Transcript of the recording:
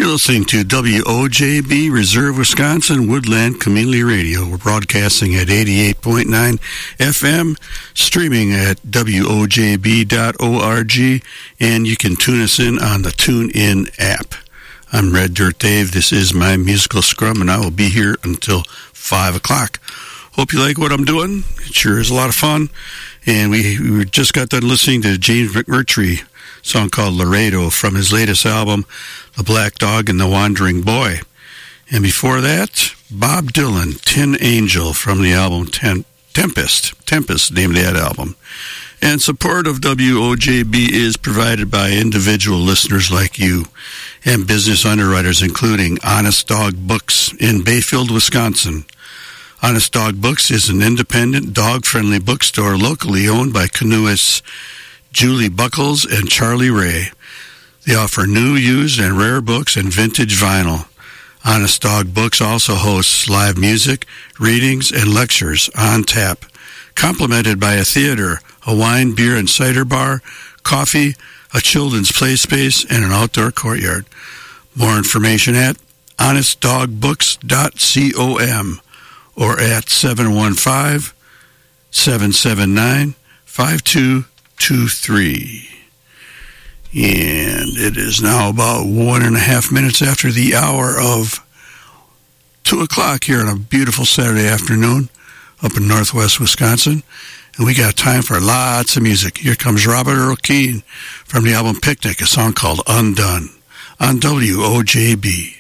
You're listening to WOJB Reserve, Wisconsin, Woodland Community Radio. We're broadcasting at 88.9 FM, streaming at WOJB.org, and you can tune us in on the TuneIn app. I'm Red Dirt Dave. This is my musical scrum, and I will be here until 5 o'clock. Hope you like what I'm doing. It sure is a lot of fun. And we just got done listening to James McMurtry song called Laredo from his latest album, The Black Dog and the Wandering Boy. And before that, Bob Dylan, Tin Angel from the album Tempest, name of that album. And support of WOJB is provided by individual listeners like you and business underwriters, including Honest Dog Books in Bayfield, Wisconsin. Honest Dog Books is an independent, dog-friendly bookstore locally owned by canoeists Julie Buckles and Charlie Ray. They offer new, used, and rare books and vintage vinyl. Honest Dog Books also hosts live music, readings, and lectures on tap, complemented by a theater, a wine, beer, and cider bar, coffee, a children's play space, and an outdoor courtyard. More information at honestdogbooks.com or at 715-779-5223. And it is now about 1.5 minutes after the hour of 2 o'clock here on a beautiful Saturday afternoon up in northwest Wisconsin. And we got time for lots of music. Here comes Robert Earl Keen from the album Picnic, a song called Undone on WOJB.